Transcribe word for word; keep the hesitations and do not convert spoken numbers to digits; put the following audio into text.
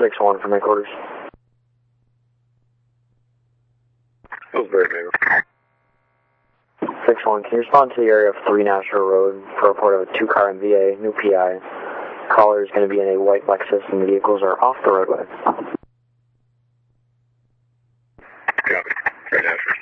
six one from headquarters. Pillsbury, Mayor. six one, can you respond to the area of three Nashville Road for a report of a two-car M V A, new P I. Caller is going to be in a white Lexus and the vehicles are off the roadway. Copy. Right, Nashville.